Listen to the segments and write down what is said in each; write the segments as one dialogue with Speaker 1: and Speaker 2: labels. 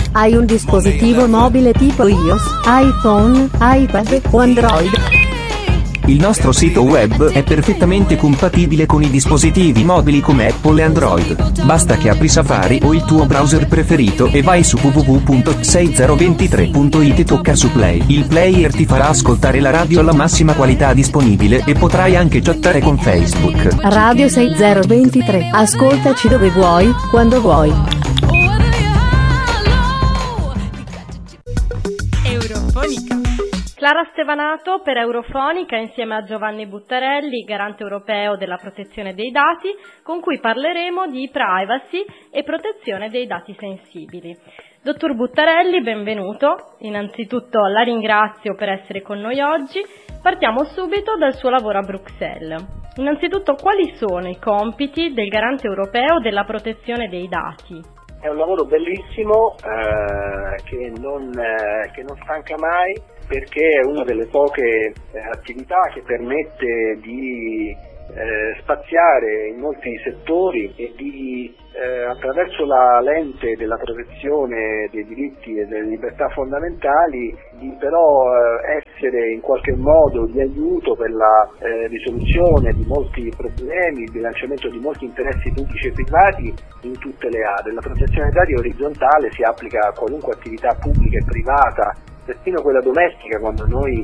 Speaker 1: Hai un dispositivo mobile tipo iOS, iPhone, iPad o Android?
Speaker 2: Il nostro sito web è perfettamente compatibile con i dispositivi mobili come Apple e Android. Basta che apri Safari o il tuo browser preferito e vai su www.6023.it e tocca su Play. Il player ti farà ascoltare la radio alla massima qualità disponibile e potrai anche chattare con Facebook.
Speaker 1: Radio 6023. Ascoltaci dove vuoi, quando vuoi.
Speaker 3: Eurofonica. Clara Stevanato per Eurofonica insieme a Giovanni Buttarelli, garante europeo della protezione dei dati, con cui parleremo di privacy e protezione dei dati sensibili. Dottor Buttarelli, benvenuto. Innanzitutto la ringrazio per essere con noi oggi. Partiamo subito dal suo lavoro a Bruxelles. Innanzitutto, quali sono i compiti del garante europeo della protezione dei dati?
Speaker 4: È un lavoro bellissimo che non stanca mai, perché è una delle poche attività che permette di spaziare in molti settori e di attraverso la lente della protezione dei diritti e delle libertà fondamentali di però essere in qualche modo di aiuto per la risoluzione di molti problemi, il bilanciamento di molti interessi pubblici e privati in tutte le aree. La protezione dei dati orizzontale si applica a qualunque attività pubblica e privata, persino quella domestica, quando noi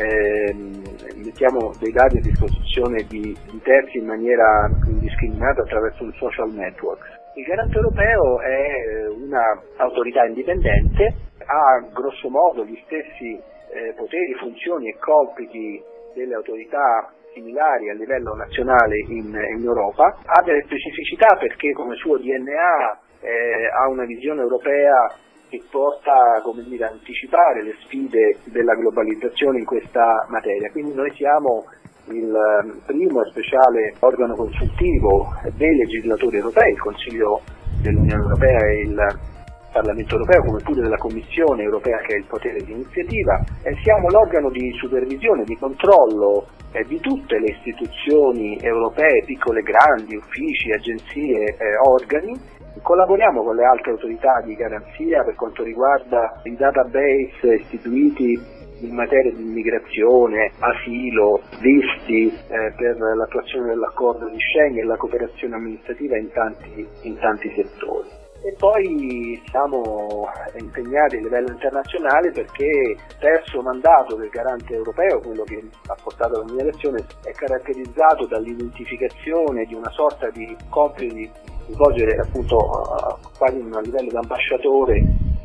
Speaker 4: mettiamo dei dati a disposizione di terzi in maniera indiscriminata attraverso il social network. Il garante europeo è una autorità indipendente, ha grosso modo gli stessi poteri, funzioni e compiti delle autorità similari a livello nazionale in Europa, ha delle specificità perché come suo DNA ha una visione europea che porta, come dire, a anticipare le sfide della globalizzazione in questa materia. Quindi noi siamo il primo e speciale organo consultivo dei legislatori europei, il Consiglio dell'Unione Europea e il Parlamento Europeo, come pure della Commissione Europea che ha il potere di iniziativa. Siamo l'organo di supervisione, di controllo di tutte le istituzioni europee, piccole e grandi, uffici, agenzie, organi. Collaboriamo con le altre autorità di garanzia per quanto riguarda i database istituiti in materia di immigrazione, asilo, visti per l'attuazione dell'accordo di Schengen e la cooperazione amministrativa in tanti settori. E poi siamo impegnati a livello internazionale perché il terzo mandato del garante europeo, quello che ha portato alla mia elezione, è caratterizzato dall'identificazione di una sorta di compito di svolgere appunto quasi a livello di ambasciatore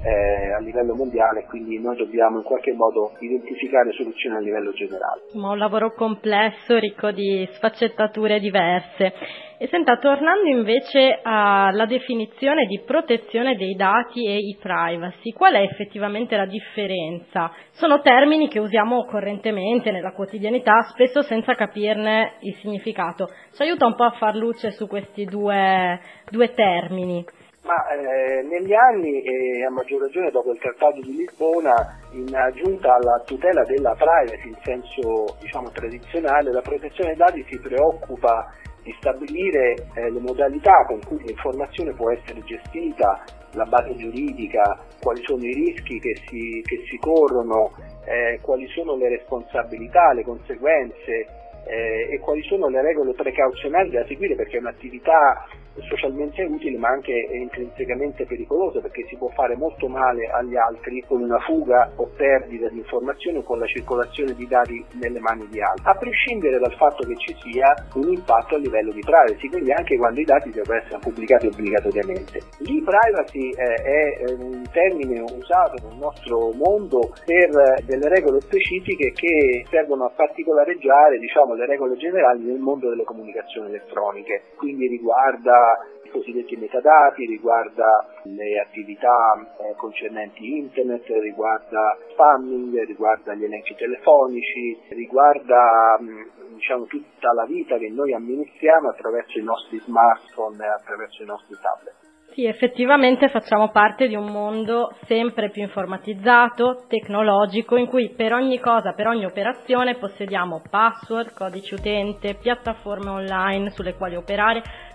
Speaker 4: a livello mondiale, quindi noi dobbiamo in qualche modo identificare soluzioni a livello generale.
Speaker 3: Ma un lavoro complesso, ricco di sfaccettature diverse. E senta, tornando invece alla definizione di protezione dei dati e i privacy, qual è effettivamente la differenza? Sono termini che usiamo correntemente nella quotidianità, spesso senza capirne il significato. Ci aiuta un po' a far luce su questi due termini.
Speaker 4: Ma negli anni, e a maggior ragione dopo il Trattato di Lisbona, in aggiunta alla tutela della privacy in senso tradizionale, la protezione dei dati si preoccupa di stabilire le modalità con cui l'informazione può essere gestita, la base giuridica, quali sono i rischi che si corrono, quali sono le responsabilità, le conseguenze e quali sono le regole precauzionali da seguire, perché è un'attività socialmente utile ma anche intrinsecamente pericolosa, perché si può fare molto male agli altri con una fuga o perdita di informazioni o con la circolazione di dati nelle mani di altri, a prescindere dal fatto che ci sia un impatto a livello di privacy, quindi anche quando i dati devono essere pubblicati obbligatoriamente. L'e-privacy è un termine usato nel nostro mondo per delle regole specifiche che servono a particolareggiare le regole generali nel mondo delle comunicazioni elettroniche, quindi riguarda i cosiddetti metadati, riguarda le attività concernenti internet, riguarda spamming, riguarda gli elenchi telefonici, riguarda tutta la vita che noi amministriamo attraverso i nostri smartphone e attraverso i nostri tablet.
Speaker 3: Sì, effettivamente facciamo parte di un mondo sempre più informatizzato, tecnologico, in cui per ogni cosa, per ogni operazione possediamo password, codice utente, piattaforme online sulle quali operare,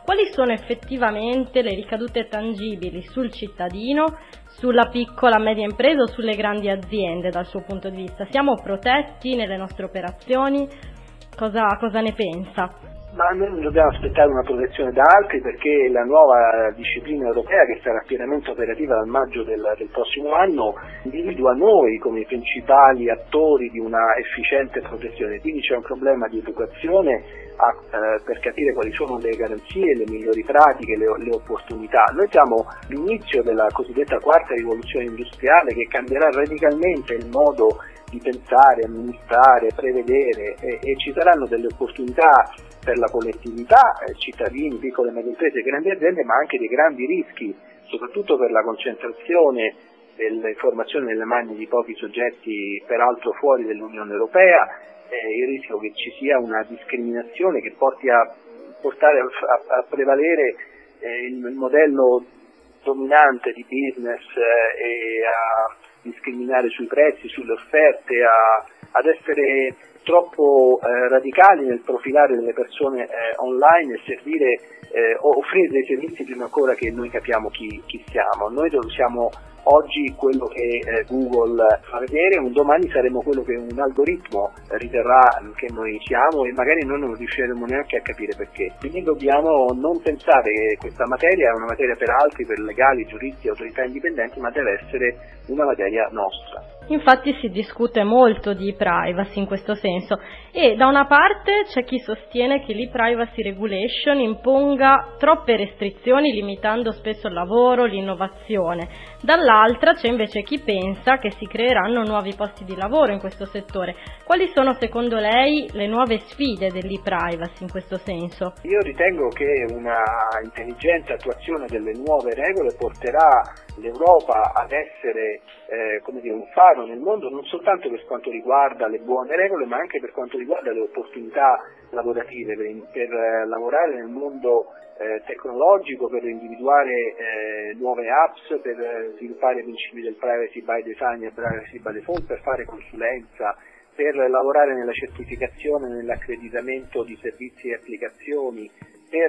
Speaker 3: quali sono effettivamente le ricadute tangibili sul cittadino, sulla piccola media impresa o sulle grandi aziende dal suo punto di vista? Siamo protetti nelle nostre operazioni? Cosa ne pensa?
Speaker 4: Ma noi non dobbiamo aspettare una protezione da altri, perché la nuova disciplina europea, che sarà pienamente operativa dal maggio del prossimo anno, individua noi come i principali attori di una efficiente protezione. Quindi c'è un problema di educazione per capire quali sono le garanzie, le migliori pratiche, le opportunità. Noi siamo all'inizio della cosiddetta quarta rivoluzione industriale, che cambierà radicalmente il modo di pensare, amministrare, prevedere, e ci saranno delle opportunità per la collettività, cittadini, piccole e medie imprese, grandi aziende, ma anche dei grandi rischi, soprattutto per la concentrazione delle informazioni nelle mani di pochi soggetti, peraltro fuori dell'Unione Europea, il rischio che ci sia una discriminazione che portare a prevalere il modello dominante di business e a discriminare sui prezzi, sulle offerte, ad essere troppo radicali nel profilare delle persone online e servire offrire dei servizi prima ancora che noi capiamo chi siamo. Noi siamo oggi quello che Google fa vedere, un domani saremo quello che un algoritmo riterrà che noi siamo, e magari noi non riusciremo neanche a capire perché. Quindi dobbiamo non pensare che questa materia è una materia per altri, per legali, giuristi, autorità indipendenti, ma deve essere una materia nostra.
Speaker 3: Infatti si discute molto di privacy in questo senso, e da una parte c'è chi sostiene che l'e-privacy regulation imponga troppe restrizioni, limitando spesso il lavoro, l'innovazione. Dall'altra c'è invece chi pensa che si creeranno nuovi posti di lavoro in questo settore. Quali sono secondo lei le nuove sfide dell'e-privacy in questo senso?
Speaker 4: Io ritengo che una intelligente attuazione delle nuove regole porterà l'Europa ad essere un faro nel mondo, non soltanto per quanto riguarda le buone regole, ma anche per quanto riguarda le opportunità lavorative, per lavorare nel mondo tecnologico, per individuare nuove apps, per sviluppare i principi del privacy by design e privacy by default, per fare consulenza, per lavorare nella certificazione, nell'accreditamento di servizi e applicazioni, per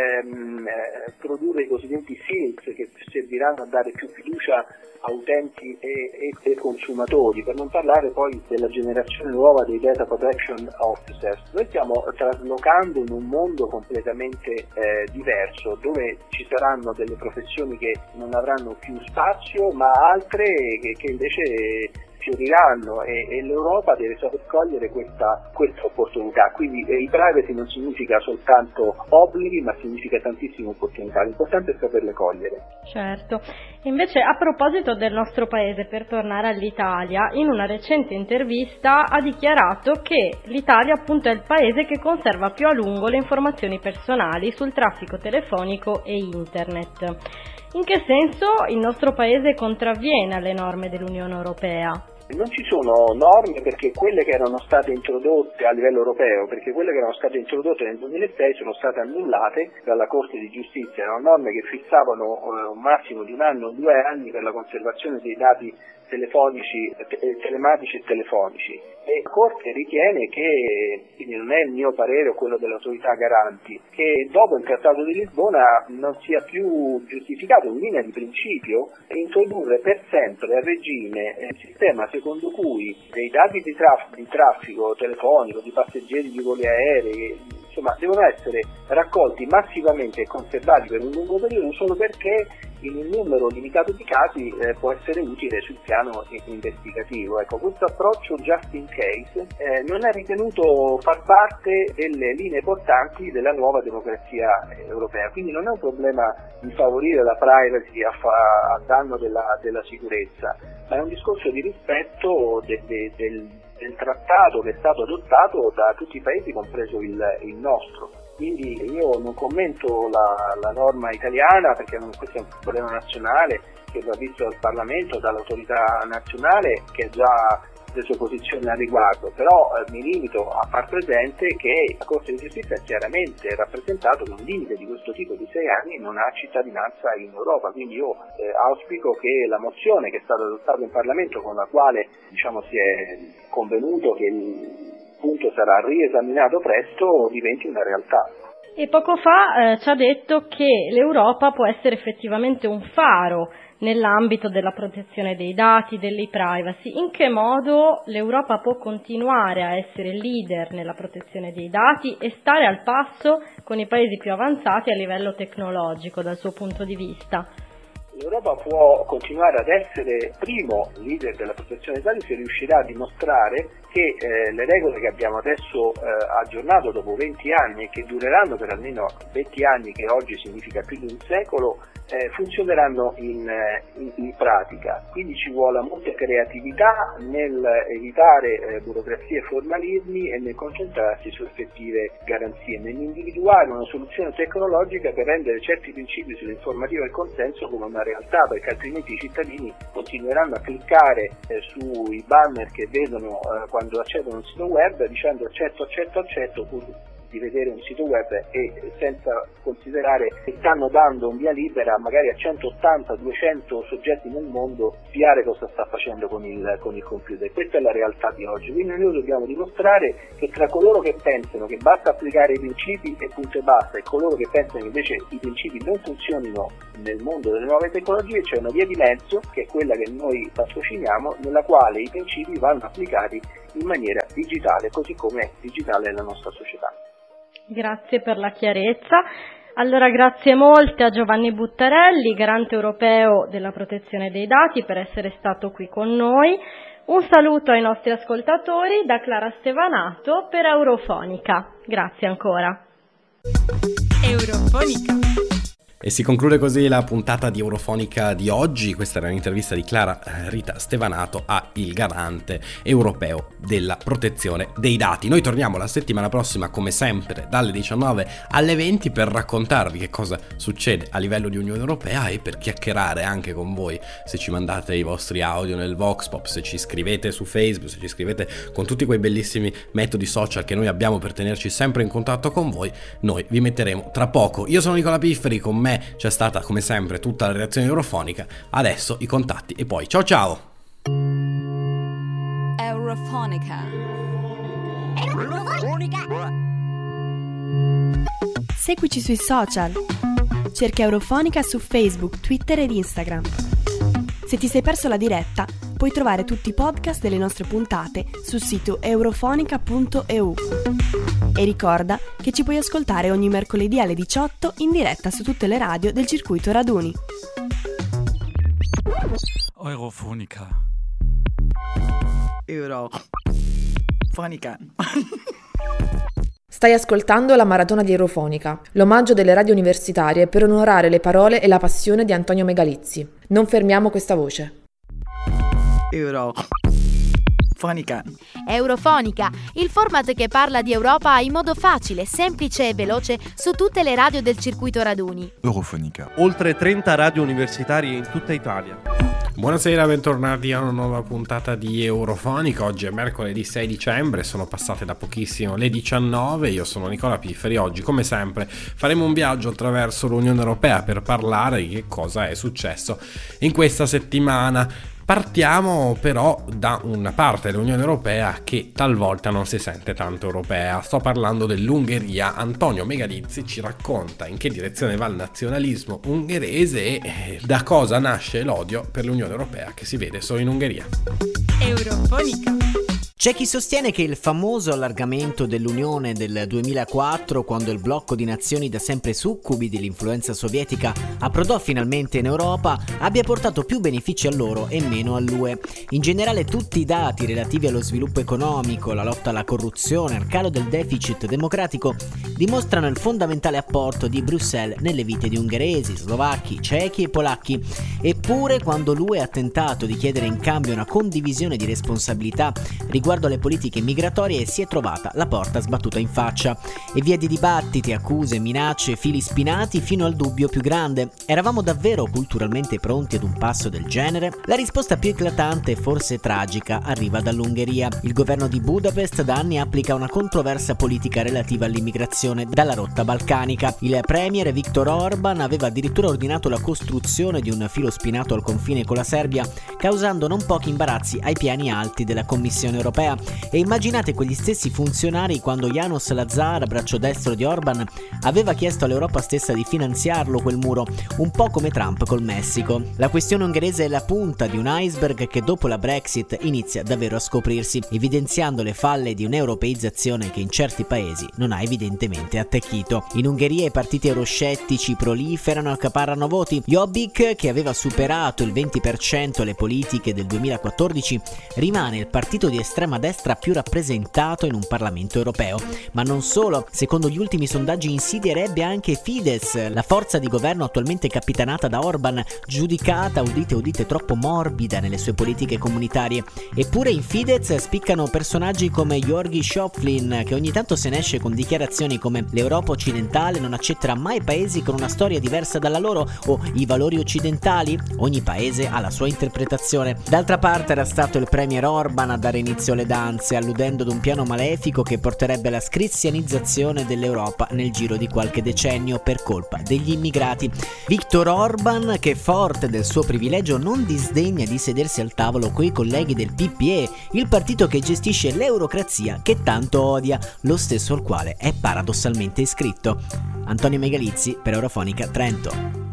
Speaker 4: produrre i cosiddetti SEALs, che serviranno a dare più fiducia a utenti e consumatori, per non parlare poi della generazione nuova dei Data Protection Officers. Noi stiamo traslocando in un mondo completamente diverso, dove ci saranno delle professioni che non avranno più spazio, ma altre che invece fioriranno, e l'Europa deve saper cogliere questa opportunità. Quindi il privacy non significa soltanto obblighi, ma significa tantissime opportunità. L'importante è saperle cogliere.
Speaker 3: Certo. Invece, a proposito del nostro paese, per tornare all'Italia, in una recente intervista ha dichiarato che l'Italia appunto è il paese che conserva più a lungo le informazioni personali sul traffico telefonico e internet. In che senso il nostro paese contravviene alle norme dell'Unione Europea?
Speaker 4: Non ci sono norme, perché quelle che erano state introdotte a livello europeo, perché quelle che erano state introdotte nel 2006 sono state annullate dalla Corte di Giustizia. Erano norme che fissavano un massimo di 1 anno o 2 anni per la conservazione dei dati telefonici, telematici e telefonici. E la Corte ritiene che, quindi non è il mio parere o quello delle autorità garanti, che dopo il Trattato di Lisbona non sia più giustificato in linea di principio introdurre per sempre a regime il sistema secondo cui dei dati di traffico telefonico, di passeggeri di voli aerei, insomma, devono essere raccolti massivamente e conservati per un lungo periodo solo perché in un numero limitato di casi può essere utile sul piano investigativo. Ecco, questo approccio just in case non è ritenuto far parte delle linee portanti della nuova democrazia europea, quindi non è un problema di favorire la privacy a danno della sicurezza, ma è un discorso di rispetto del trattato che è stato adottato da tutti i paesi, compreso il nostro. Quindi io non commento la norma italiana, perché questo è un problema nazionale che va visto dal Parlamento, dall'autorità nazionale, che ha già preso posizione al riguardo, però mi limito a far presente che la Corte di Giustizia ha chiaramente rappresentato che un limite di questo tipo di 6 anni non ha cittadinanza in Europa. Quindi io auspico che la mozione che è stata adottata in Parlamento, con la quale si è convenuto che il punto sarà riesaminato presto, diventi una realtà.
Speaker 3: E poco fa ci ha detto che l'Europa può essere effettivamente un faro nell'ambito della protezione dei dati, dell'e-privacy. In che modo l'Europa può continuare a essere leader nella protezione dei dati e stare al passo con i paesi più avanzati a livello tecnologico dal suo punto di vista?
Speaker 4: L'Europa può continuare ad essere primo leader della protezione dei dati se riuscirà a dimostrare che le regole che abbiamo adesso aggiornato dopo 20 anni e che dureranno per almeno 20 anni, che oggi significa più di un secolo, funzioneranno in pratica. Quindi ci vuole molta creatività nel evitare burocrazie e formalismi e nel concentrarsi su effettive garanzie, nell'individuare una soluzione tecnologica per rendere certi principi sull'informativa e il consenso come una realtà, perché altrimenti i cittadini continueranno a cliccare sui banner che vedono quando accedono a un sito web dicendo accetto, pur di vedere un sito web e senza considerare che stanno dando un via libera magari a 180-200 soggetti nel mondo spiare cosa sta facendo con il computer. Questa è la realtà di oggi, quindi noi dobbiamo dimostrare che tra coloro che pensano che basta applicare i principi e punto e basta e coloro che pensano che invece i principi non funzionino nel mondo delle nuove tecnologie c'è una via di mezzo, che è quella che noi patrociniamo, nella quale i principi vanno applicati in maniera digitale, così come è digitale la nostra società.
Speaker 3: Grazie per la chiarezza. Allora grazie molte a Giovanni Buttarelli, garante europeo della protezione dei dati, per essere stato qui con noi. Un saluto ai nostri ascoltatori da Clara Stevanato per Eurofonica. Grazie ancora.
Speaker 5: Eurofonica. E si conclude così la puntata di Eurofonica di oggi. Questa era un'intervista di Clara Rita Stevanato a il garante europeo della protezione dei dati. Noi torniamo la settimana prossima come sempre dalle 19 alle 20 per raccontarvi che cosa succede a livello di Unione Europea e per chiacchierare anche con voi, se ci mandate i vostri audio nel Vox Pop, se ci scrivete su Facebook, se ci scrivete con tutti quei bellissimi metodi social che noi abbiamo per tenerci sempre in contatto con voi. Noi vi metteremo tra poco. Io sono Nicola Pifferi, con me c'è stata come sempre tutta la redazione eurofonica. Adesso i contatti e poi ciao ciao.
Speaker 6: Eurofonica. Seguici sui social. Cerca Eurofonica su Facebook, Twitter ed Instagram. Se ti sei perso la diretta, puoi trovare tutti i podcast delle nostre puntate sul sito eurofonica.eu. E ricorda che ci puoi ascoltare ogni mercoledì alle 18 in diretta su tutte le radio del circuito Raduni.
Speaker 7: Eurofonica.
Speaker 8: Stai ascoltando la maratona di Eurofonica, l'omaggio delle radio universitarie per onorare le parole e la passione di Antonio Megalizzi. Non fermiamo questa voce.
Speaker 9: Eurofonica, il format che parla di Europa in modo facile, semplice e veloce su tutte le radio del circuito Raduni.
Speaker 10: Eurofonica.
Speaker 11: Oltre 30 radio universitarie in tutta Italia.
Speaker 5: Buonasera, bentornati a una nuova puntata di Eurofonica. Oggi è mercoledì 6 dicembre, sono passate da pochissimo le 19. Io sono Nicola Pifferi. Oggi, come sempre, faremo un viaggio attraverso l'Unione Europea per parlare di che cosa è successo in questa settimana. Partiamo però da una parte dell'Unione Europea che talvolta non si sente tanto europea. Sto parlando dell'Ungheria. Antonio Megalizzi ci racconta in che direzione va il nazionalismo ungherese e da cosa nasce l'odio per l'Unione Europea che si vede solo in Ungheria.
Speaker 9: Eurofonica.
Speaker 12: C'è chi sostiene che il famoso allargamento dell'Unione del 2004, quando il blocco di nazioni da sempre succubi dell'influenza sovietica approdò finalmente in Europa, abbia portato più benefici a loro e meno all'UE. In generale tutti i dati relativi allo sviluppo economico, la lotta alla corruzione, al calo del deficit democratico dimostrano il fondamentale apporto di Bruxelles nelle vite di ungheresi, slovacchi, cechi e polacchi. Eppure, quando l'UE ha tentato di chiedere in cambio una condivisione di responsabilità riguardo alle politiche migratorie, si è trovata la porta sbattuta in faccia e via di dibattiti, accuse, minacce, fili spinati fino al dubbio più grande. Eravamo davvero culturalmente pronti ad un passo del genere? La risposta più eclatante e forse tragica arriva dall'Ungheria. Il governo di Budapest da anni applica una controversa politica relativa all'immigrazione dalla rotta balcanica. Il premier Viktor Orban aveva addirittura ordinato la costruzione di un filo spinato al confine con la Serbia causando non pochi imbarazzi ai piani alti della Commissione europea. E immaginate quegli stessi funzionari quando János Lázár, braccio destro di Orban, aveva chiesto all'Europa stessa di finanziarlo quel muro, un po' come Trump col Messico. La questione ungherese è la punta di un iceberg che dopo la Brexit inizia davvero a scoprirsi, evidenziando le falle di un'europeizzazione che in certi paesi non ha evidentemente attecchito. In Ungheria i partiti euroscettici proliferano e accaparrano voti. Jobbik, che aveva superato il 20% alle politiche del 2014, rimane il partito di estrema destra più rappresentato in un Parlamento europeo. Ma non solo, secondo gli ultimi sondaggi insidierebbe anche Fidesz, la forza di governo attualmente capitanata da Orban, giudicata, udite, troppo morbida nelle sue politiche comunitarie. Eppure in Fidesz spiccano personaggi come György Schöpflin, che ogni tanto se ne esce con dichiarazioni come l'Europa occidentale non accetterà mai paesi con una storia diversa dalla loro, o i valori occidentali, ogni paese ha la sua interpretazione. D'altra parte era stato il premier Orban a dare inizio alle danze, alludendo ad un piano malefico che porterebbe alla scristianizzazione dell'Europa nel giro di qualche decennio per colpa degli immigrati. Viktor Orban, che forte del suo privilegio non disdegna di sedersi al tavolo coi colleghi del PPE, il partito che gestisce l'eurocrazia che tanto odia, lo stesso al quale è paradossalmente iscritto. Antonio Megalizzi per Eurofonica Trento.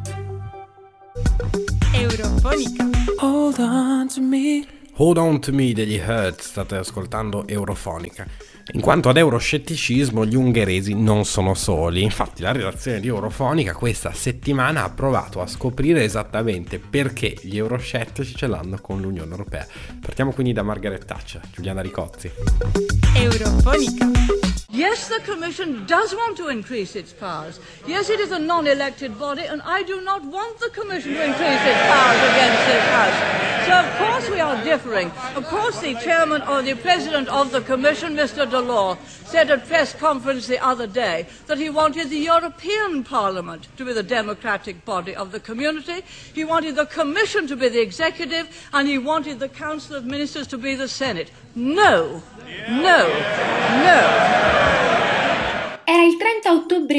Speaker 3: Eurofonica.
Speaker 5: Hold on to me degli Hurt, state ascoltando Eurofonica. In quanto ad euroscetticismo, gli ungheresi non sono soli. Infatti la redazione di Eurofonica questa settimana ha provato a scoprire esattamente perché gli euroscettici ce l'hanno con l'Unione Europea. Partiamo quindi da Margaret Thatcher, Giuliana Ricozzi.
Speaker 3: Eurofonica.
Speaker 10: Yes, the Commission does want to increase its powers. Yes, it is a non-elected body, and I do not want the Commission to increase its powers against this House. So, of course, we are differing. Of course, the chairman or the president of the Commission, Mr. Delors, said at press conference the other day that he wanted the European Parliament to be the democratic body of the community. He wanted the Commission to be the executive, and he wanted the Council of Ministers to be the Senate. No, no, no.
Speaker 13: Era il 30 ottobre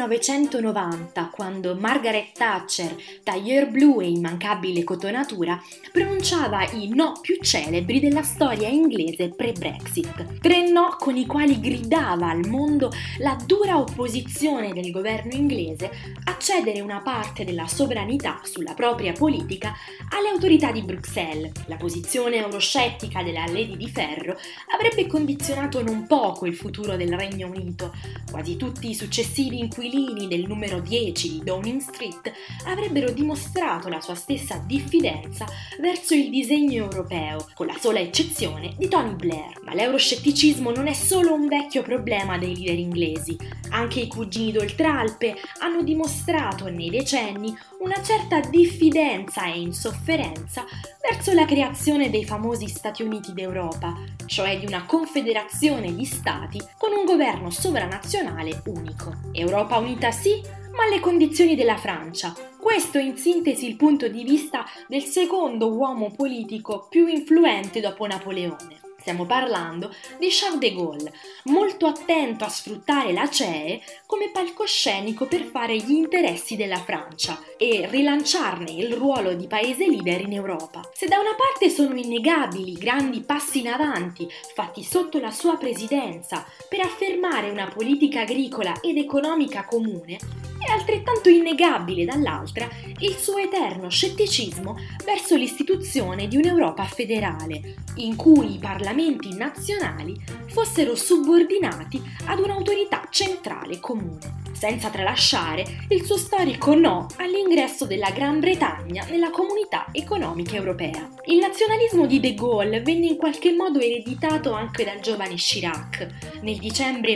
Speaker 13: 1990 quando Margaret Thatcher, tailleur blu e immancabile cotonatura, pronunciava i no più celebri della storia inglese pre-Brexit. 3 no con i quali gridava al mondo la dura opposizione del governo inglese a cedere una parte della sovranità sulla propria politica alle autorità di Bruxelles. La posizione euroscettica della Lady di Ferro avrebbe condizionato non poco il futuro del Regno Unito. Quasi tutti i successivi inquilini del numero 10 di Downing Street avrebbero dimostrato la sua stessa diffidenza verso il disegno europeo, con la sola eccezione di Tony Blair. Ma l'euroscetticismo non è solo un vecchio problema dei leader inglesi. Anche i cugini d'Oltralpe hanno dimostrato nei decenni una certa diffidenza e insofferenza verso la creazione dei famosi Stati Uniti d'Europa, cioè di una confederazione di stati con un governo sovranazionale unico. Europa unita sì, ma alle condizioni della Francia. Questo è in sintesi il punto di vista del secondo uomo politico più influente dopo Napoleone. Stiamo parlando di Charles de Gaulle, molto attento a sfruttare la CEE come palcoscenico per fare gli interessi della Francia e rilanciarne il ruolo di paese leader in Europa. Se da una parte sono innegabili i grandi passi in avanti fatti sotto la sua presidenza per affermare una politica agricola ed economica comune, è altrettanto innegabile dall'altra il suo eterno scetticismo verso l'istituzione di un'Europa federale, in cui i parlamenti nazionali fossero subordinati ad un'autorità centrale comune, senza tralasciare il suo storico no all'ingresso della Gran Bretagna nella comunità economica europea. Il nazionalismo di de Gaulle venne in qualche modo ereditato anche dal giovane Chirac. Nel dicembre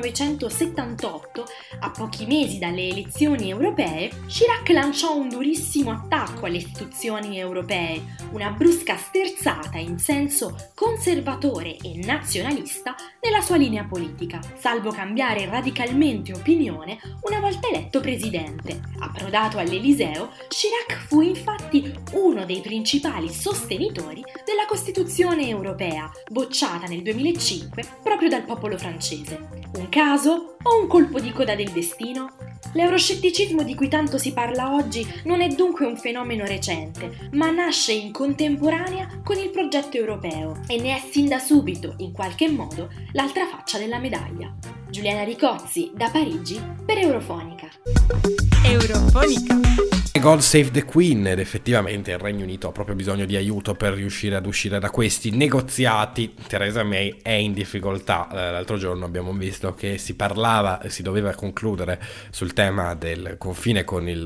Speaker 13: 1978, a pochi mesi dalle elezioni europee, Chirac lanciò un durissimo attacco alle istituzioni europee, una brusca sterzata in senso conservatore e nazionalista nella sua linea politica, salvo cambiare radicalmente opinione una volta eletto presidente. Approdato all'Eliseo, Chirac fu infatti uno dei principali sostenitori della Costituzione europea, bocciata nel 2005 proprio dal popolo francese. Un caso o un colpo di coda del destino? L'euroscetticismo di cui tanto si parla oggi non è dunque un fenomeno recente, ma nasce in contemporanea con il progetto europeo e ne è fin da subito, in qualche modo, l'altra faccia della medaglia. Giuliana Ricozzi, da Parigi, per Eurofonica.
Speaker 3: Eurofonica.
Speaker 5: God Save the Queen, ed effettivamente il Regno Unito ha proprio bisogno di aiuto per riuscire ad uscire da questi negoziati. Theresa May è in difficoltà. L'altro giorno abbiamo visto che si doveva concludere sul tema del confine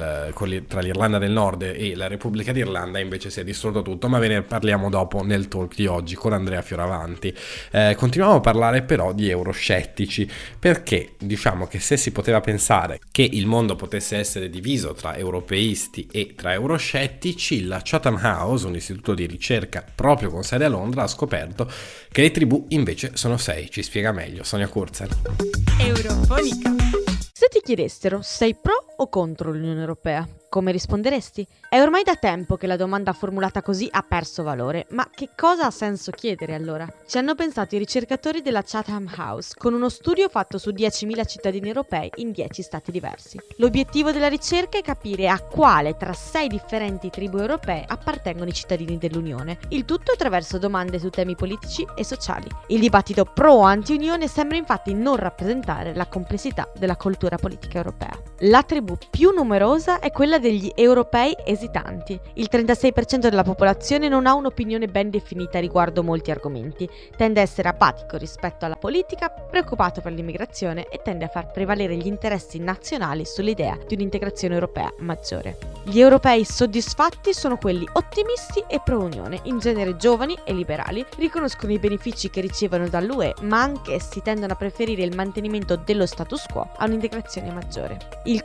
Speaker 5: tra l'Irlanda del Nord e la Repubblica d'Irlanda, invece si è distrutto tutto, ma ve ne parliamo dopo nel talk di oggi con Andrea Fioravanti. Continuiamo a parlare però di euroscettici, perché diciamo che se si poteva pensare che il mondo potesse essere diviso tra europeisti e tra euroscettici, la Chatham House, un istituto di ricerca proprio con sede a Londra, ha scoperto che le tribù invece sono 6. Ci spiega meglio Sonia Kurzel.
Speaker 3: Eurofonica.
Speaker 14: Se ti chiedessero sei pro o contro l'Unione Europea, come risponderesti? È ormai da tempo che la domanda formulata così ha perso valore, ma che cosa ha senso chiedere allora? Ci hanno pensato i ricercatori della Chatham House con uno studio fatto su 10.000 cittadini europei in 10 stati diversi. L'obiettivo della ricerca è capire a quale tra 6 differenti tribù europee appartengono i cittadini dell'Unione, il tutto attraverso domande su temi politici e sociali. Il dibattito pro o anti-Unione sembra infatti non rappresentare la complessità della cultura politica europea. La tribù più numerosa è quella degli europei esitanti. Il 36% della popolazione non ha un'opinione ben definita riguardo molti argomenti, tende a essere apatico rispetto alla politica, preoccupato per l'immigrazione e tende a far prevalere gli interessi nazionali sull'idea di un'integrazione europea maggiore. Gli europei soddisfatti sono quelli ottimisti e pro-Unione, in genere giovani e liberali, riconoscono i benefici che ricevono dall'UE, ma anch'essi tendono a preferire il mantenimento dello status quo a un'integrazione maggiore. Il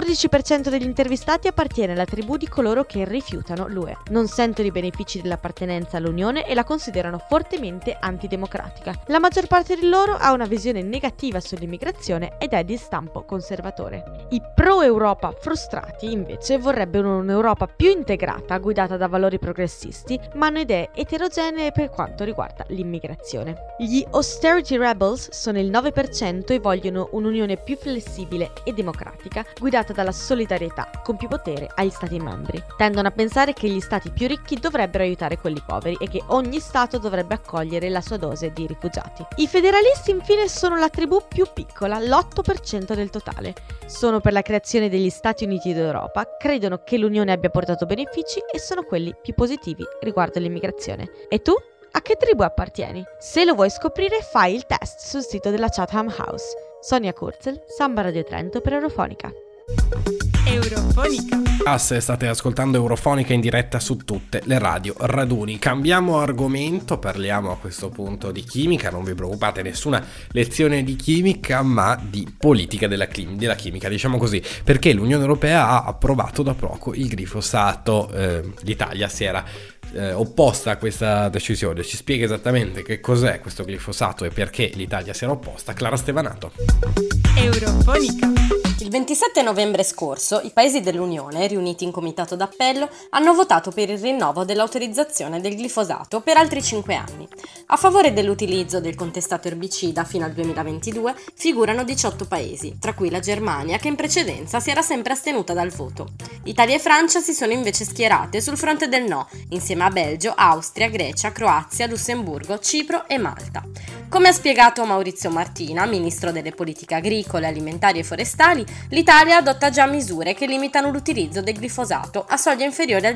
Speaker 14: 14% degli intervistati appartiene alla tribù di coloro che rifiutano l'UE, non sentono i benefici dell'appartenenza all'Unione e la considerano fortemente antidemocratica. La maggior parte di loro ha una visione negativa sull'immigrazione ed è di stampo conservatore. I pro-Europa frustrati invece vorrebbero un'Europa più integrata, guidata da valori progressisti, ma hanno idee eterogenee per quanto riguarda l'immigrazione. Gli austerity rebels sono il 9% e vogliono un'Unione più flessibile e democratica, guidata dalla solidarietà, con più potere agli stati membri. Tendono a pensare che gli stati più ricchi dovrebbero aiutare quelli poveri e che ogni stato dovrebbe accogliere la sua dose di rifugiati. I federalisti infine sono la tribù più piccola, l'8% del totale. Sono per la creazione degli Stati Uniti d'Europa, credono che l'Unione abbia portato benefici e sono quelli più positivi riguardo l'immigrazione. E tu? A che tribù appartieni? Se lo vuoi scoprire, fai il test sul sito della Chatham House. Sonia Kurzel, Samba Radio Trento per Eurofonica.
Speaker 3: Eurofonica.
Speaker 5: State ascoltando Eurofonica in diretta su tutte le radio raduni. Cambiamo argomento, parliamo a questo punto di chimica. Non vi preoccupate, nessuna lezione di chimica, ma di politica della chimica, diciamo così, perché l'Unione Europea ha approvato da poco il glifosato. L'Italia si era opposta a questa decisione. Ci spiega esattamente che cos'è questo glifosato e perché l'Italia si era opposta Clara Stevanato.
Speaker 3: Eurofonica.
Speaker 15: Il 27 novembre scorso i paesi dell'Unione, riuniti in comitato d'appello, hanno votato per il rinnovo dell'autorizzazione del glifosato per altri 5 anni. A favore dell'utilizzo del contestato erbicida fino al 2022 figurano 18 paesi, tra cui la Germania, che in precedenza si era sempre astenuta dal voto. Italia e Francia si sono invece schierate sul fronte del no, insieme a Belgio, Austria, Grecia, Croazia, Lussemburgo, Cipro e Malta. Come ha spiegato Maurizio Martina, ministro delle politiche agricole, alimentari e forestali, l'Italia adotta già misure che limitano l'utilizzo del glifosato a soglie inferiori al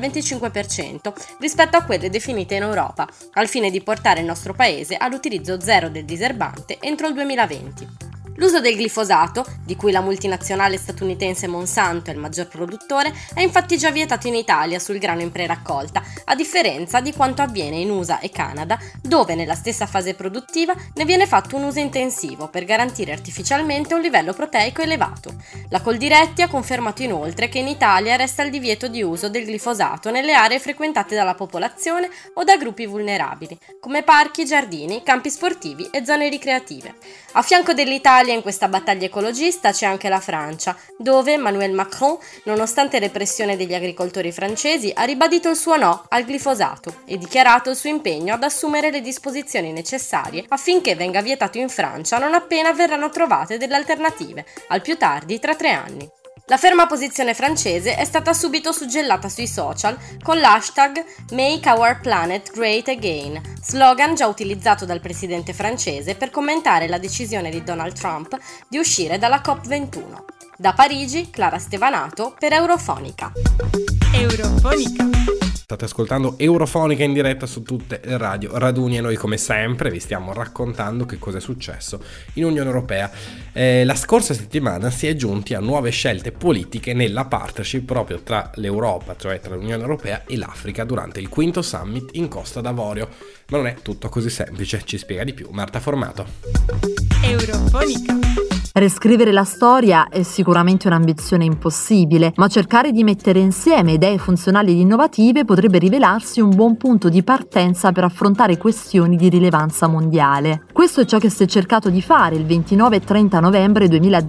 Speaker 15: 25% rispetto a quelle definite in Europa, al fine di portare il nostro paese all'utilizzo zero del diserbante entro il 2020. L'uso del glifosato, di cui la multinazionale statunitense Monsanto è il maggior produttore, è infatti già vietato in Italia sul grano in preraccolta, a differenza di quanto avviene in USA e Canada, dove nella stessa fase produttiva ne viene fatto un uso intensivo per garantire artificialmente un livello proteico elevato. La Coldiretti ha confermato inoltre che in Italia resta il divieto di uso del glifosato nelle aree frequentate dalla popolazione o da gruppi vulnerabili, come parchi, giardini, campi sportivi e zone ricreative. A fianco dell'Italia in questa battaglia ecologista c'è anche la Francia, dove Emmanuel Macron, nonostante le pressioni degli agricoltori francesi, ha ribadito il suo no al glifosato e dichiarato il suo impegno ad assumere le disposizioni necessarie affinché venga vietato in Francia non appena verranno trovate delle alternative, al più tardi tra 3 anni. La ferma posizione francese è stata subito suggellata sui social con l'hashtag Make Our Planet Great Again, slogan già utilizzato dal presidente francese per commentare la decisione di Donald Trump di uscire dalla COP21. Da Parigi, Clara Stevanato per Eurofonica.
Speaker 3: Eurofonica.
Speaker 5: State ascoltando Eurofonica in diretta su tutte le radio Raduni e noi come sempre vi stiamo raccontando che cosa è successo in Unione Europea. La scorsa settimana si è giunti a nuove scelte politiche nella partnership proprio tra l'Europa, cioè tra l'Unione Europea e l'Africa durante il quinto summit in Costa d'Avorio. Ma non è tutto così semplice, ci spiega di più Marta Formato.
Speaker 3: Eurofonica.
Speaker 16: Riscrivere la storia è sicuramente un'ambizione impossibile, ma cercare di mettere insieme idee funzionali ed innovative potrebbe rivelarsi un buon punto di partenza per affrontare questioni di rilevanza mondiale. Questo è ciò che si è cercato di fare il 29 e 30 novembre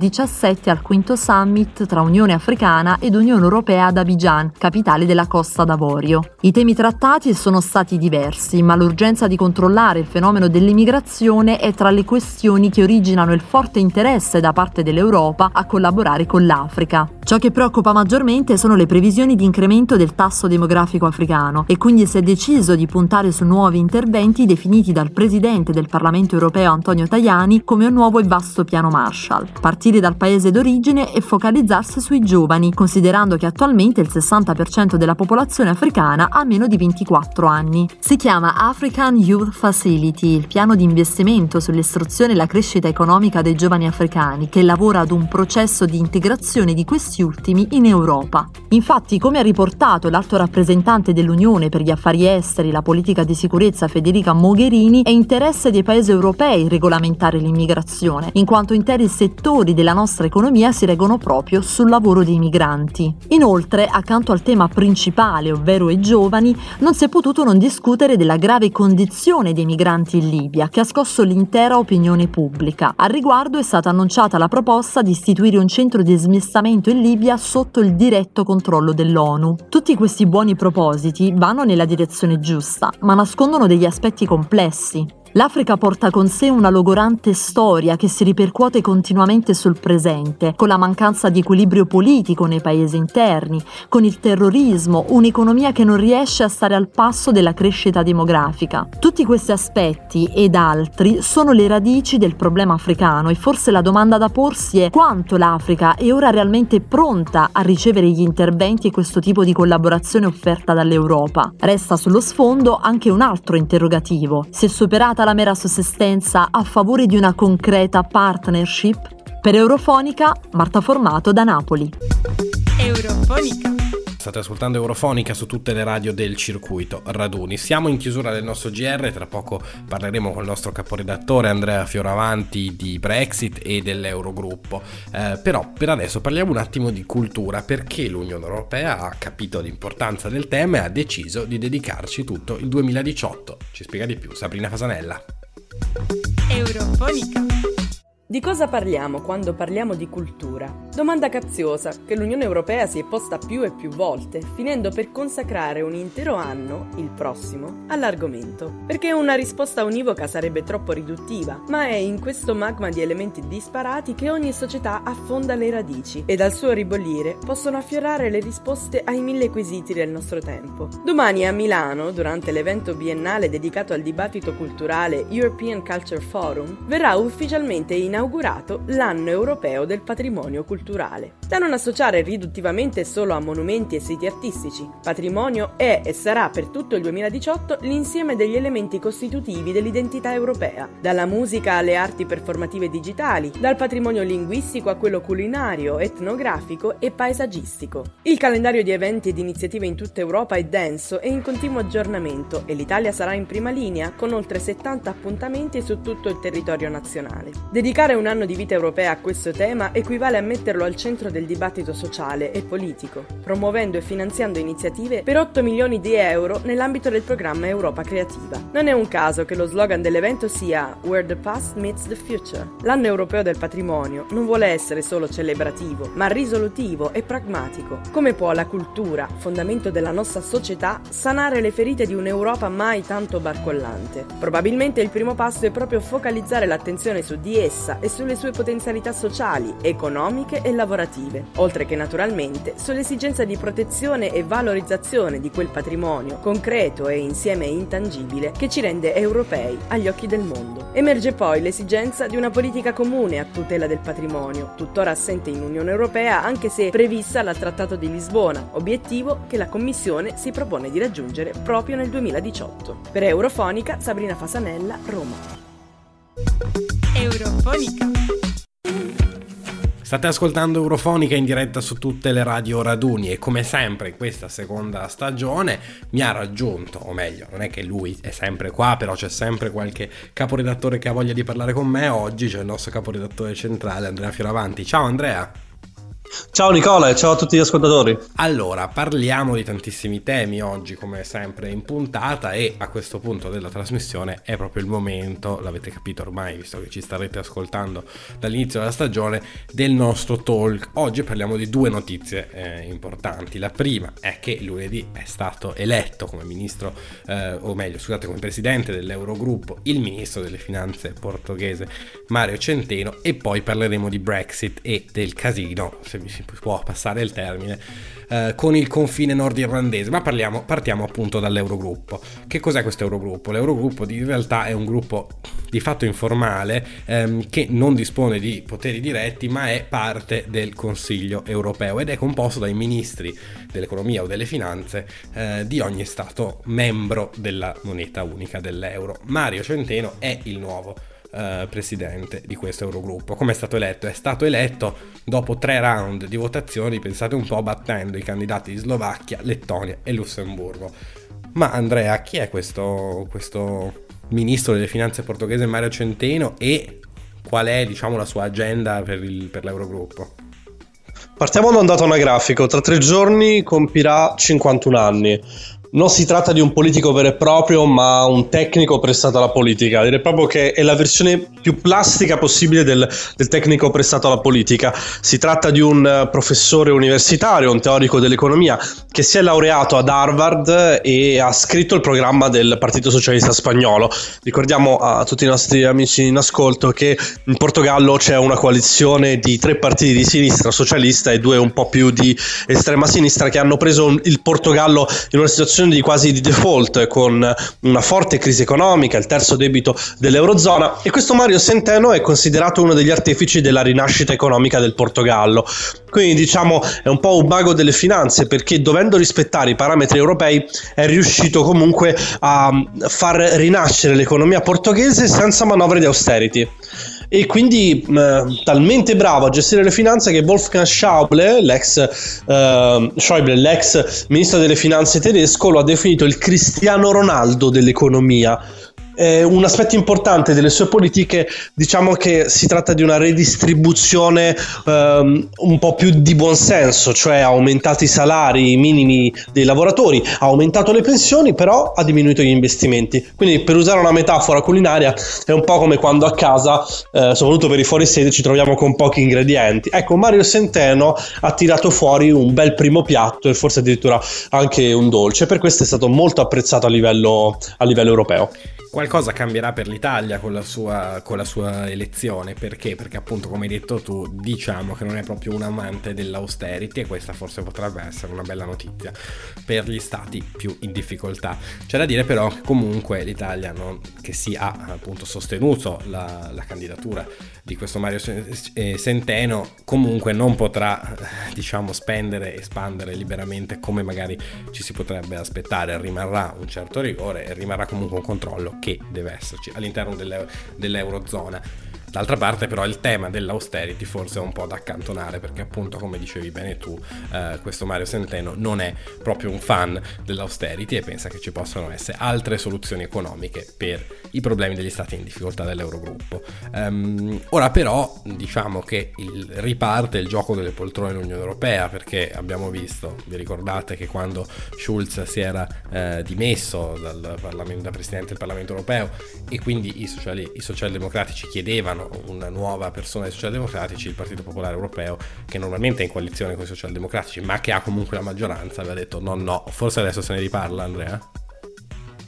Speaker 16: 2017 al quinto summit tra Unione Africana ed Unione Europea ad Abidjan, capitale della Costa d'Avorio. I temi trattati sono stati diversi, ma l'urgenza di controllare il fenomeno dell'immigrazione è tra le questioni che originano il forte interesse da parte dell'Europa a collaborare con l'Africa. Ciò che preoccupa maggiormente sono le previsioni di incremento del tasso demografico africano e quindi si è deciso di puntare su nuovi interventi definiti dal presidente del Parlamento europeo Antonio Tajani come un nuovo e vasto piano Marshall. Partire dal paese d'origine e focalizzarsi sui giovani, considerando che attualmente il 60% della popolazione africana ha meno di 24 anni. Si chiama African Youth Facility, il piano di investimento sull'istruzione e la crescita economica dei giovani africani, che lavora ad un processo di integrazione di questi ultimi in Europa. Infatti, come ha riportato l'alto rappresentante dell'Unione per gli affari esteri e la politica di sicurezza Federica Mogherini, è interesse dei paesi europei regolamentare l'immigrazione, in quanto interi settori della nostra economia si reggono proprio sul lavoro dei migranti. Inoltre, accanto al tema principale, ovvero i giovani, non si è potuto non discutere della grave condizione dei migranti in Libia, che ha scosso l'intera opinione pubblica. Al riguardo è stata annunciata la proposta di istituire un centro di smistamento in Libia sotto il diretto controllo dell'ONU. Tutti questi buoni propositi vanno nella direzione giusta, ma nascondono degli aspetti complessi. L'Africa porta con sé una logorante storia che si ripercuote continuamente sul presente, con la mancanza di equilibrio politico nei paesi interni, con il terrorismo, un'economia che non riesce a stare al passo della crescita demografica. Tutti questi aspetti ed altri sono le radici del problema africano e forse la domanda da porsi è quanto l'Africa è ora realmente pronta a ricevere gli interventi e questo tipo di collaborazione offerta dall'Europa. Resta sullo sfondo anche un altro interrogativo: si è superata la mera sussistenza a favore di una concreta partnership? Per Eurofonica, Marta Formato da Napoli.
Speaker 3: Eurofonica.
Speaker 5: State ascoltando Eurofonica su tutte le radio del circuito Raduni. Siamo in chiusura del nostro GR, tra poco parleremo con il nostro caporedattore Andrea Fioravanti di Brexit e dell'Eurogruppo. Però per adesso parliamo un attimo di cultura, perché l'Unione Europea ha capito l'importanza del tema e ha deciso di dedicarci tutto il 2018. Ci spiega di più Sabrina Fasanella.
Speaker 3: Eurofonica.
Speaker 17: Di cosa parliamo quando parliamo di cultura? Domanda capziosa che l'Unione Europea si è posta più e più volte, finendo per consacrare un intero anno, il prossimo, all'argomento. Perché una risposta univoca sarebbe troppo riduttiva, ma è in questo magma di elementi disparati che ogni società affonda le radici e dal suo ribollire possono affiorare le risposte ai 1000 quesiti del nostro tempo. Domani a Milano, durante l'evento biennale dedicato al dibattito culturale European Culture Forum, verrà ufficialmente inaugurato l'anno europeo del patrimonio culturale. Da non associare riduttivamente solo a monumenti e siti artistici, patrimonio è e sarà per tutto il 2018 l'insieme degli elementi costitutivi dell'identità europea, dalla musica alle arti performative digitali, dal patrimonio linguistico a quello culinario, etnografico e paesaggistico. Il calendario di eventi ed iniziative in tutta Europa è denso e in continuo aggiornamento e l'Italia sarà in prima linea con oltre 70 appuntamenti su tutto il territorio nazionale. Dedicare un anno di vita europea a questo tema equivale a metterlo al centro del dibattito sociale e politico, promuovendo e finanziando iniziative per 8 milioni di euro nell'ambito del programma Europa Creativa. Non è un caso che lo slogan dell'evento sia Where the Past Meets the Future. L'anno europeo del patrimonio non vuole essere solo celebrativo, ma risolutivo e pragmatico. Come può la cultura, fondamento della nostra società, sanare le ferite di un'Europa mai tanto barcollante? Probabilmente il primo passo è proprio focalizzare l'attenzione su di essa e sulle sue potenzialità sociali, economiche e lavorative, oltre che naturalmente sull'esigenza di protezione e valorizzazione di quel patrimonio concreto e insieme intangibile che ci rende europei agli occhi del mondo. Emerge poi l'esigenza di una politica comune a tutela del patrimonio, tuttora assente in Unione Europea anche se prevista dal Trattato di Lisbona, obiettivo che la Commissione si propone di raggiungere proprio nel 2018. Per Eurofonica, Sabrina Fasanella, Roma.
Speaker 3: Eurofonica.
Speaker 5: State ascoltando Eurofonica in diretta su tutte le radio raduni e come sempre in questa seconda stagione mi ha raggiunto, o meglio, non è che lui è sempre qua, però c'è sempre qualche caporedattore che ha voglia di parlare con me. Oggi c'è il nostro caporedattore centrale Andrea Fioravanti. Ciao Andrea!
Speaker 11: Ciao Nicola e ciao a tutti gli ascoltatori.
Speaker 5: Allora, parliamo di tantissimi temi oggi come sempre in puntata e a questo punto della trasmissione è proprio il momento, l'avete capito ormai visto che ci starete ascoltando dall'inizio della stagione, del nostro talk. Oggi parliamo di due notizie importanti. La prima è che lunedì è stato eletto come ministro, come presidente dell'Eurogruppo il ministro delle finanze portoghese Mário Centeno, e poi parleremo di Brexit e del casino, se mi si può passare il termine, con il confine nordirlandese. Ma partiamo appunto dall'Eurogruppo. Che cos'è questo Eurogruppo? L'Eurogruppo in realtà è un gruppo di fatto informale che non dispone di poteri diretti, ma è parte del Consiglio europeo ed è composto dai ministri dell'economia o delle finanze di ogni stato membro della moneta unica dell'euro. Mário Centeno è il nuovo presidente di questo Eurogruppo. Come è stato eletto? È stato eletto dopo 3 round di votazioni, pensate un po', battendo i candidati di Slovacchia, Lettonia e Lussemburgo. Ma Andrea, chi è questo ministro delle finanze portoghese Mário Centeno e qual è, diciamo, la sua agenda per l'Eurogruppo?
Speaker 11: Partiamo da un dato anagrafico: tra 3 giorni compirà 51 anni. Non si tratta di un politico vero e proprio, ma un tecnico prestato alla politica. Direi proprio che è la versione più plastica possibile del tecnico prestato alla politica. Si tratta di un professore universitario, un teorico dell'economia, che si è laureato ad Harvard e ha scritto il programma del Partito Socialista Spagnolo. Ricordiamo a tutti i nostri amici in ascolto che in Portogallo c'è una coalizione di 3 partiti di sinistra socialista e 2 un po' più di estrema sinistra, che hanno preso il Portogallo in una situazione di quasi di default, con una forte crisi economica, il terzo debito dell'Eurozona, e questo Mário Centeno è considerato uno degli artefici della rinascita economica del Portogallo. Quindi diciamo è un po' un mago delle finanze, perché dovendo rispettare i parametri europei è riuscito comunque a far rinascere l'economia portoghese senza manovre di austerity. E quindi talmente bravo a gestire le finanze che Wolfgang Schäuble, l'ex ministro delle finanze tedesco, lo ha definito il Cristiano Ronaldo dell'economia. Un aspetto importante delle sue politiche, diciamo che si tratta di una redistribuzione un po' più di buonsenso, cioè ha aumentato i salari minimi dei lavoratori, ha aumentato le pensioni, però ha diminuito gli investimenti. Quindi, per usare una metafora culinaria, è un po' come quando a casa, soprattutto per i fuorisede, ci troviamo con pochi ingredienti. Ecco, Mário Centeno ha tirato fuori un bel primo piatto e forse addirittura anche un dolce. Per questo è stato molto apprezzato a livello europeo.
Speaker 5: Qualcosa cambierà per l'Italia con la sua elezione. Perché? Perché appunto, come hai detto tu, diciamo che non è proprio un amante dell'austerity, e questa forse potrebbe essere una bella notizia per gli stati più in difficoltà. C'è da dire però che comunque l'Italia, che si ha appunto sostenuto la candidatura di questo Mário Centeno, comunque non potrà, diciamo, spendere e espandere liberamente come magari ci si potrebbe aspettare. Rimarrà un certo rigore e rimarrà comunque un controllo che deve esserci all'interno dell'Eurozona. D'altra parte però il tema dell'austerity forse è un po' da accantonare, perché appunto, come dicevi bene tu, questo Mário Centeno non è proprio un fan dell'austerity e pensa che ci possano essere altre soluzioni economiche per i problemi degli stati in difficoltà dell'Eurogruppo. Ora però diciamo che riparte il gioco delle poltrone nell'Unione Europea, perché abbiamo visto, vi ricordate che quando Schulz si era dimesso da Presidente del Parlamento Europeo e quindi i socialdemocratici chiedevano una nuova persona dei socialdemocratici, il Partito Popolare Europeo, che normalmente è in coalizione con i socialdemocratici ma che ha comunque la maggioranza, aveva detto no, forse adesso se ne riparla, Andrea?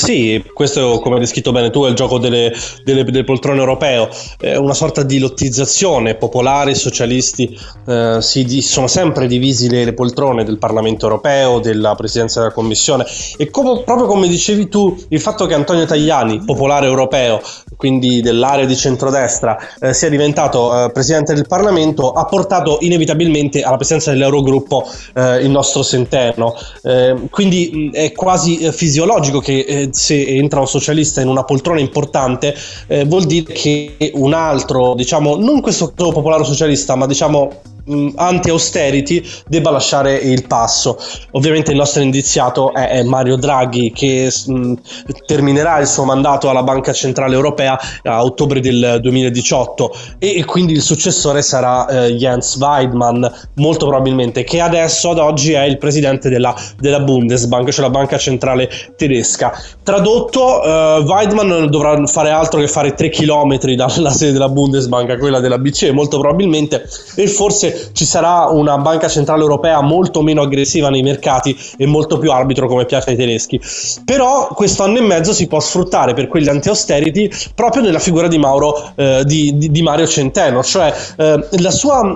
Speaker 11: Sì, questo, come hai descritto bene tu, è il gioco delle poltrone europeo, è una sorta di lottizzazione. Popolari e socialisti sono sempre divisi le poltrone del Parlamento europeo, della Presidenza della Commissione, e proprio come dicevi tu, il fatto che Antonio Tajani, popolare europeo, quindi dell'area di centrodestra, sia diventato Presidente del Parlamento, ha portato inevitabilmente alla presidenza dell'Eurogruppo il nostro Centeno, quindi è quasi fisiologico che se entra un socialista in una poltrona importante, vuol dire che un altro, diciamo, non questo popolare socialista, ma diciamo anti-austerity, debba lasciare il passo. Ovviamente il nostro indiziato è Mario Draghi, che terminerà il suo mandato alla Banca Centrale Europea a ottobre del 2018, e quindi il successore sarà Jens Weidmann, molto probabilmente, che adesso ad oggi è il presidente della Bundesbank, cioè la banca centrale tedesca. Tradotto, Weidmann non dovrà fare altro che fare 3 chilometri dalla sede della Bundesbank a quella della BCE, molto probabilmente, e forse ci sarà una banca centrale europea molto meno aggressiva nei mercati e molto più arbitro, come piace ai tedeschi. Però questo anno e mezzo si può sfruttare per quegli anti-austerity proprio nella figura di di Mario Centeno, cioè la sua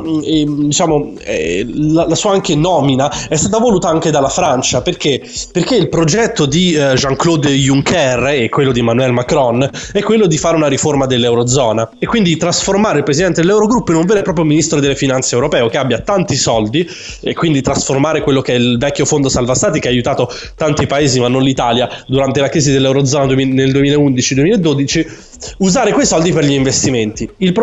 Speaker 11: anche nomina è stata voluta anche dalla Francia, perché il progetto di Jean-Claude Juncker e quello di Emmanuel Macron è quello di fare una riforma dell'Eurozona e quindi trasformare il presidente dell'Eurogruppo in un vero e proprio ministro delle finanze europeo che abbia tanti soldi, e quindi trasformare quello che è il vecchio fondo salva stati, che ha aiutato tanti paesi ma non l'Italia durante la crisi dell'Eurozona nel 2011-2012, usare quei soldi per gli investimenti.